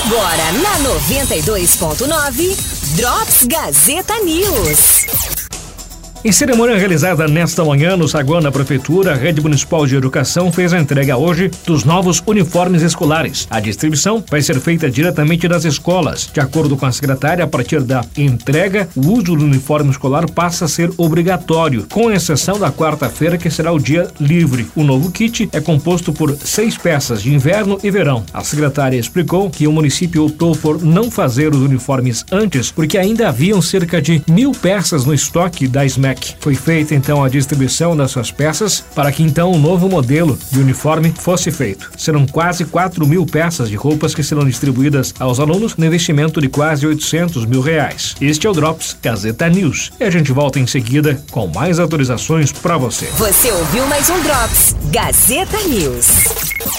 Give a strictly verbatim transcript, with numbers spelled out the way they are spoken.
Agora na noventa e dois ponto nove, Drops Gazeta News. Em cerimônia realizada nesta manhã no saguão da Prefeitura, a Rede Municipal de Educação fez a entrega hoje dos novos uniformes escolares. A distribuição vai ser feita diretamente das escolas. De acordo com a secretária, a partir da entrega, o uso do uniforme escolar passa a ser obrigatório, com exceção da quarta-feira, que será o dia livre. O novo kit é composto por seis peças de inverno e verão. A secretária explicou que o município optou por não fazer os uniformes antes, porque ainda haviam cerca de mil peças no estoque da S M E C. Foi feita então a distribuição dessas peças para que então um novo modelo de uniforme fosse feito. Serão quase quatro mil peças de roupas que serão distribuídas aos alunos no investimento de quase oitocentos mil reais. Este é o Drops Gazeta News e a gente volta em seguida com mais atualizações para você. Você ouviu mais um Drops Gazeta News.